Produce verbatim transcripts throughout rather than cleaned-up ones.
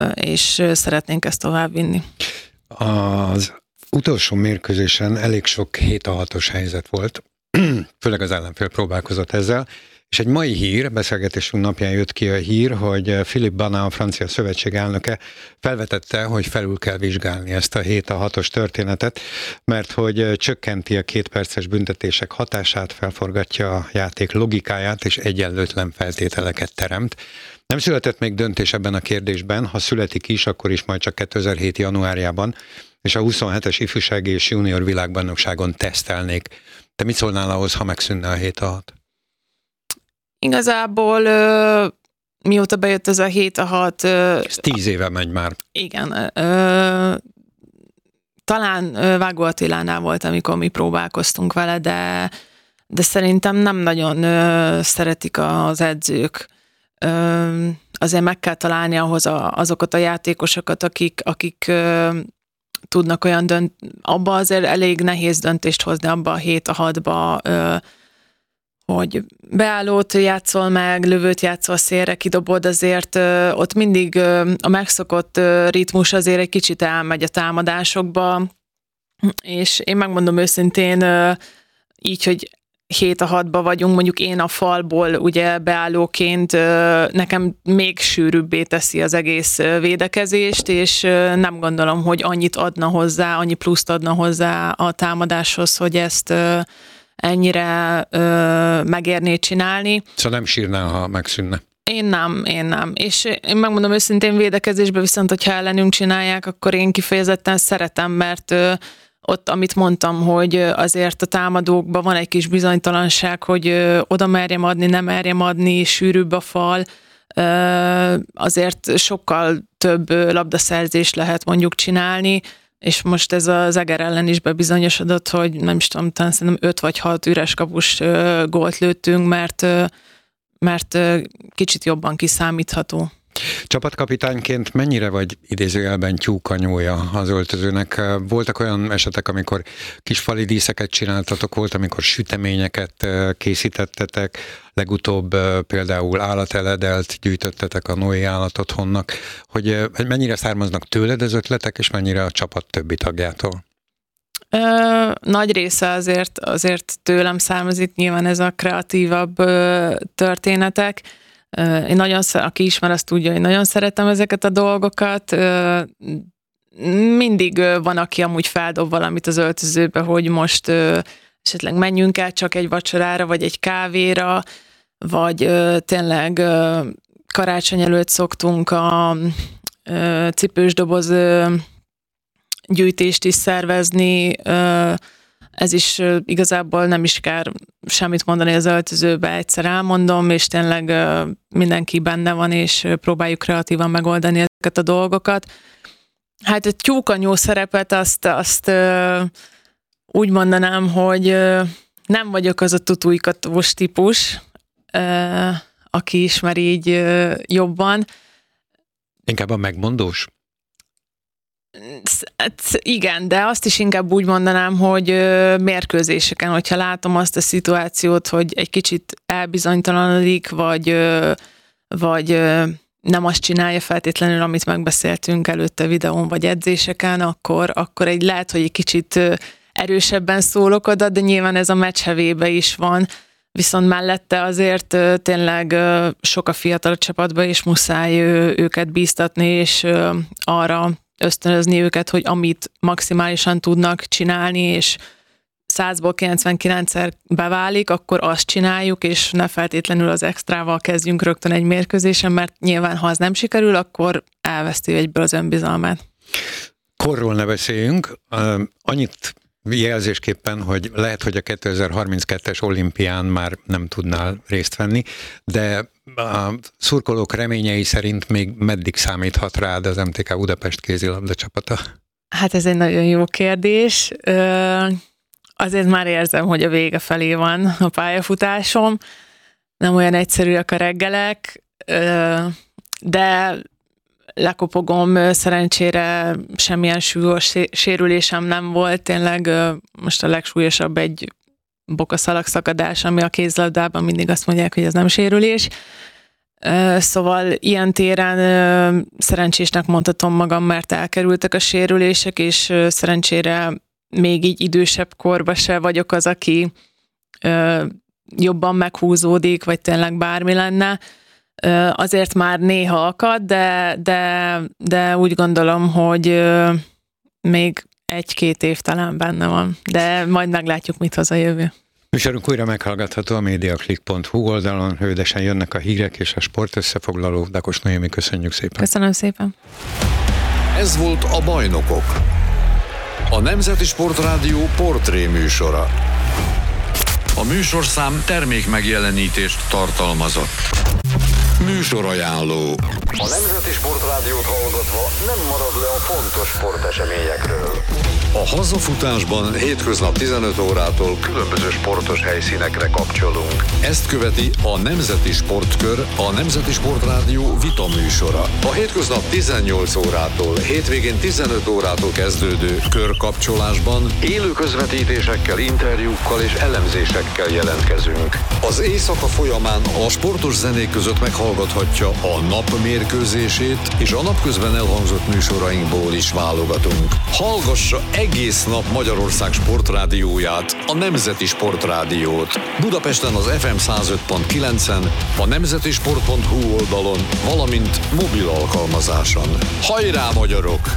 és szeretnénk ezt továbbvinni. Az utolsó mérkőzésen elég sok hét a hatos helyzet volt, főleg az ellenfél próbálkozott ezzel, és egy mai hír, beszélgetésünk napján jött ki a hír, hogy Philippe Bana, a francia szövetség elnöke felvetette, hogy felül kell vizsgálni ezt a hét a hatos történetet, mert hogy csökkenti a két perces büntetések hatását, felforgatja a játék logikáját, és egyenlőtlen feltételeket teremt. Nem született még döntés ebben a kérdésben, ha születik is, akkor is majd csak kétezer-hét januárjában, és a huszonhetes ifjúsági és junior világbajnokságon tesztelnék. Te mit szólnál ahhoz, ha megszűnne a hét a hat? Igazából ö, mióta bejött ez a hét a hat... Ö, ez tíz éve megy már. Igen. Ö, talán Vágó Attilánál volt, amikor mi próbálkoztunk vele, de, de szerintem nem nagyon ö, szeretik az edzők. Ö, azért meg kell találni ahhoz a, azokat a játékosokat, akik, akik ö, tudnak olyan dönt... Abba azért elég nehéz döntést hozni, abba a hét a hatba, ö, hogy beállót játszol meg, lövőt játszol szélre, kidobod, azért ö, ott mindig ö, a megszokott ö, ritmus azért egy kicsit elmegy a támadásokba, és én megmondom őszintén, ö, így, hogy hét a hatba vagyunk, mondjuk én a falból ugye beállóként ö, nekem még sűrűbbé teszi az egész védekezést, és ö, nem gondolom, hogy annyit adna hozzá, annyi pluszt adna hozzá a támadáshoz, hogy ezt ö, ennyire ö, megérné csinálni. Szóval nem sírnál, ha megszűnne? Én nem, én nem. És én megmondom őszintén, védekezésben viszont, hogyha ellenünk csinálják, akkor én kifejezetten szeretem, mert ö, ott, amit mondtam, hogy azért a támadókban van egy kis bizonytalanság, hogy ö, oda merjem adni, nem merjem adni, sűrűbb a fal, ö, azért sokkal több labdaszerzést lehet mondjuk csinálni, és most ez az Eger ellen is bebizonyosodott, hogy nem is tudom, talán szerintem öt vagy hat üres kapus ö, gólt lőttünk, mert, ö, mert ö, kicsit jobban kiszámítható. Csapatkapitányként mennyire vagy idézőjelben tyúkanyója az öltözőnek? Voltak olyan esetek, amikor kisfali díszeket csináltatok, volt, amikor süteményeket készítettetek, legutóbb például állateledelt gyűjtöttetek a Noé állatotthonnak, hogy mennyire származnak tőled az ötletek, és mennyire a csapat többi tagjától? Ö, nagy része azért, azért tőlem származik, nyilván ez a kreatívabb ö, történetek. Én nagyon, aki ismer, azt tudja, hogy nagyon szeretem ezeket a dolgokat. Mindig van, aki amúgy feldob valamit az öltözőbe, hogy most esetleg menjünk el csak egy vacsorára, vagy egy kávéra, vagy tényleg karácsony előtt szoktunk a cipős doboz gyűjtést is szervezni. Ez is igazából nem is kell semmit mondani az öltözőbe, egyszer elmondom, és tényleg mindenki benne van, és próbáljuk kreatívan megoldani ezeket a dolgokat. Hát a tyúkanyó szerepet azt, azt úgy mondanám, hogy nem vagyok az a tutújkatós típus, aki ismer így jobban. Inkább a megmondós? Hát igen, de azt is inkább úgy mondanám, hogy mérkőzéseken, hogyha látom azt a szituációt, hogy egy kicsit elbizonytalanodik, vagy, vagy nem azt csinálja feltétlenül, amit megbeszéltünk előtte videón vagy edzéseken, akkor, akkor egy lehet, hogy egy kicsit erősebben szólok oda, de nyilván ez a meccs hevébe is van, viszont mellette azért tényleg sok a fiatal csapatban, és muszáj őket bíztatni, és arra ösztönözni őket, hogy amit maximálisan tudnak csinálni, és százból kilencvenkilencszer beválik, akkor azt csináljuk, és ne feltétlenül az extrával kezdjünk rögtön egy mérkőzésen, mert nyilván, ha az nem sikerül, akkor elveszti egyből az önbizalmát. Korról ne beszéljünk. Annyit jelzésképpen, hogy lehet, hogy a kétezer-harminckettes olimpián már nem tudnál részt venni, de a szurkolók reményei szerint még meddig számíthat rád az em té ká Budapest kézilabda csapata? Hát ez egy nagyon jó kérdés. Azért már érzem, hogy a vége felé van a pályafutásom. Nem olyan egyszerűek a reggelek, de lekopogom, szerencsére semmilyen súlyos sérülésem nem volt, tényleg most a legsúlyosabb egy bokaszalagszakadás, ami a kézilabdában mindig azt mondják, hogy ez nem sérülés. Szóval ilyen téren szerencsésnek mondhatom magam, mert elkerültek a sérülések, és szerencsére még így idősebb korban se vagyok az, aki jobban meghúzódik, vagy tényleg bármi lenne. Azért már néha akad, de, de, de úgy gondolom, hogy még egy-két év talán benne van, de majd meglátjuk, mit hoz a jövő. Műsorunk újra meghallgatható a mediaclick pont hu oldalon, rövidesen jönnek a hírek és a sportössefoglaló. Dakos Noémi, köszönjük szépen. Köszönöm szépen. Ez volt a Bajnokok, a Nemzeti Sportrádió portré műsora. A műsorszám termék megjelenítést tartalmazott. Műsorajánló. A Nemzeti Sportrádiót hallgatva nem marad le a fontos sporteseményekről. A hazafutásban hétköznap tizenöt órától különböző sportos helyszínekre kapcsolunk. Ezt követi a Nemzeti Sportkör, a Nemzeti Sportrádió vita műsora. A hétköznap tizennyolc órától, hétvégén tizenöt órától kezdődő körkapcsolásban élő közvetítésekkel, interjúkkal és elemzésekkel jelentkezünk. Az éjszaka folyamán a sportos zenék között meghallgathatja a nap mérkőzését, és a napközben elhangzott műsorainkból is válogatunk. Hallgassa egész nap Magyarország sportrádióját, a Nemzeti Sportrádiót. Budapesten az ef em száz öt pont kilencen, a nemzeti sport pont hu oldalon, valamint mobil alkalmazáson. Hajrá, magyarok!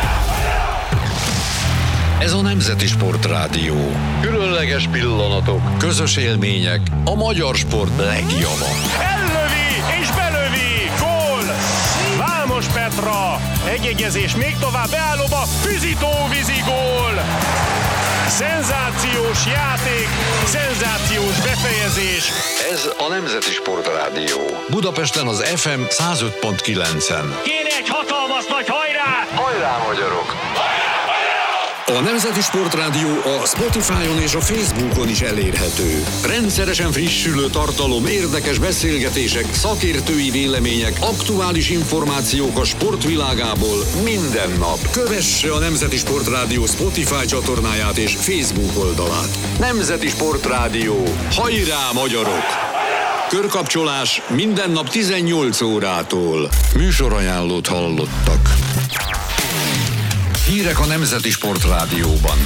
Ez a Nemzeti Sportrádió. Különleges pillanatok, közös élmények, a magyar sport legjava. Ellövi és belövi! Gól! Vámos Petra! Egyegyezés még tovább beállóba, Füzitó-vízi gól! Szenzációs játék, szenzációs befejezés. Ez a Nemzeti Sportrádió. Budapesten az ef em száz öt pont kilencen. Kéne egy hatalmas nagy hajrá! Hajrá, magyarok! A Nemzeti Sportrádió a Spotify-on és a Facebookon is elérhető. Rendszeresen frissülő tartalom, érdekes beszélgetések, szakértői vélemények, aktuális információk a sportvilágából minden nap. Kövesse a Nemzeti Sportrádió Spotify csatornáját és Facebook oldalát. Nemzeti Sportrádió. Hajrá, magyarok! Körkapcsolás minden nap tizennyolc órától. Műsorajánlót hallottak. Hírek a Nemzeti Sportrádióban.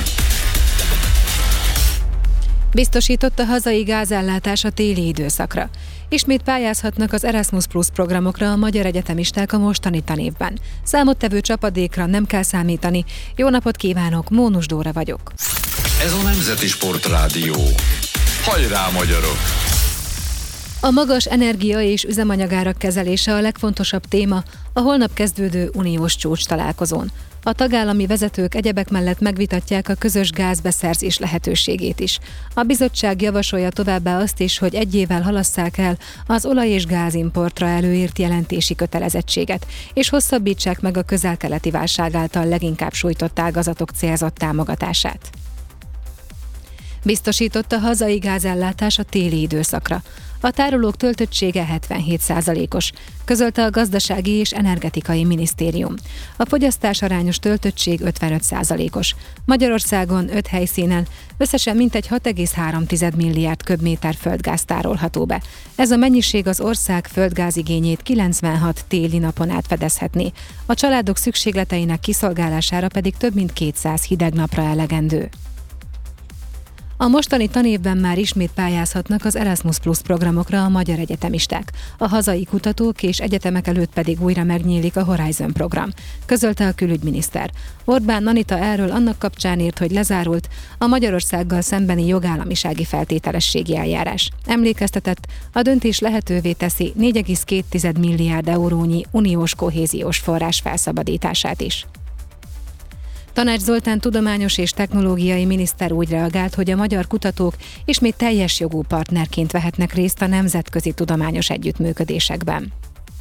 Biztosított a hazai gázellátás a téli időszakra. Ismét pályázhatnak az Erasmus Plus programokra a magyar egyetemisták a mostani tanévben. Számottevő csapadékra nem kell számítani. Jó napot kívánok, Mónus Dóra vagyok. Ez a Nemzeti Sportrádió. Hajrá, magyarok! A magas energia és üzemanyagárak kezelése a legfontosabb téma a holnap kezdődő uniós csúcs találkozón. A tagállami vezetők egyebek mellett megvitatják a közös gázbeszerzés lehetőségét is. A bizottság javasolja továbbá azt is, hogy egy évvel halasszák el az olaj- és gázimportra előírt jelentési kötelezettséget, és hosszabbítsák meg a közel-keleti válság által leginkább sújtott ágazatok célzott támogatását. Biztosított a hazai gázellátás a téli időszakra. A tárolók töltöttsége hetvenhét százalékos, közölte a Gazdasági és Energetikai Minisztérium. A fogyasztás arányos töltöttség ötvenöt százalékos. Magyarországon öt helyszínen összesen mintegy hat egész három milliárd köbméter földgáz tárolható be. Ez a mennyiség az ország földgázigényét kilencvenhat téli napon át fedezhetné. A családok szükségleteinek kiszolgálására pedig több mint kétszáz hideg napra elegendő. A mostani tanévben már ismét pályázhatnak az Erasmus Plus programokra a magyar egyetemisták. A hazai kutatók és egyetemek előtt pedig újra megnyílik a Horizon program, közölte a külügyminiszter. Orbán Anita erről annak kapcsán írt, hogy lezárult a Magyarországgal szembeni jogállamisági feltételességi eljárás. Emlékeztetett, a döntés lehetővé teszi négy egész két milliárd eurónyi uniós kohéziós forrás felszabadítását is. Tanács Zoltán tudományos és technológiai miniszter úgy reagált, hogy a magyar kutatók ismét teljes jogú partnerként vehetnek részt a nemzetközi tudományos együttműködésekben.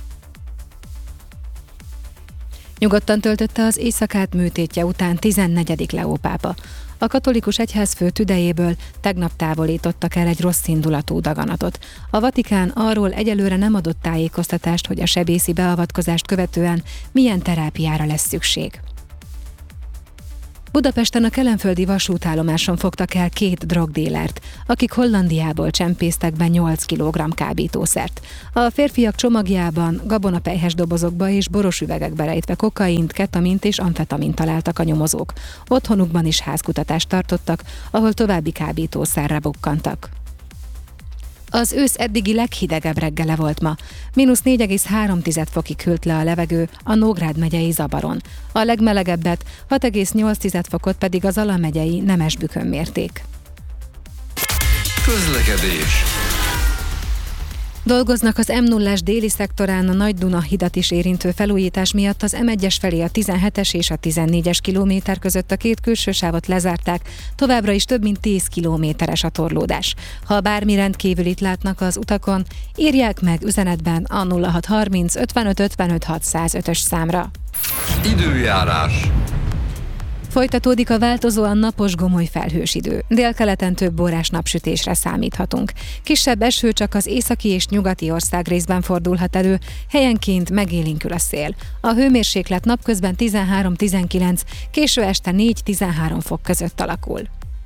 Nyugodtan töltötte az éjszakát műtétje után tizennegyedik Leó pápa. A katolikus egyházfő tüdejéből tegnap távolítottak el egy rosszindulatú daganatot. A Vatikán arról egyelőre nem adott tájékoztatást, hogy a sebészi beavatkozást követően milyen terápiára lesz szükség. Budapesten a kelenföldi vasútállomáson fogtak el két drogdílert, akik Hollandiából csempésztek be nyolc kilogramm kábítószert. A férfiak csomagjában gabonapelyhes dobozokba és boros üvegekbe rejtve kokaint, ketamint és amfetamint találtak a nyomozók. Otthonukban is házkutatást tartottak, ahol további kábítószerre bukkantak. Az ősz eddigi leghidegebb reggele volt ma. mínusz négy egész három fokig hűlt le a levegő a Nógrád megyei Zabaron. A legmelegebbet, hat egész nyolc fokot pedig az Zala megyei Nemesbükön mérték. Közlekedés. Dolgoznak az M nullás déli szektorán a Nagy-Duna hidat is érintő felújítás miatt az M egyes felé a tizenhetes és a tizennégyes kilométer között a két külső sávot lezárták, továbbra is több mint tíz kilométeres a torlódás. Ha bármi rendkívülit látnak az utakon, írják meg üzenetben a nulla hat harminc ötvenöt ötvenöt hatszázötös számra. Időjárás. Folytatódik a változóan napos gomoly felhős idő. Délkeleten több órás napsütésre számíthatunk. Kisebb eső csak az északi és nyugati országrészben fordulhat elő, helyenként megélénkül a szél. A hőmérséklet napközben tizenhárom-tizenkilenc, késő este négy-tizenhárom fok között alakul.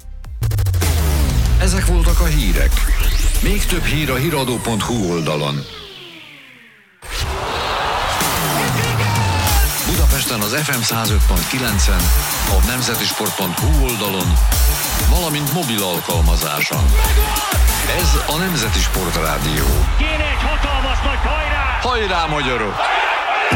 Ezek voltak a hírek. Még több hír a híradó pont hu oldalon. Budapesten az ef em száz öt pont kilencen, a nemzetisport pont hu oldalon, valamint mobil alkalmazáson. Ez a Nemzeti Sport Rádió. Kéne egy hatalmas nagy hajrá! Hajrá, magyarok!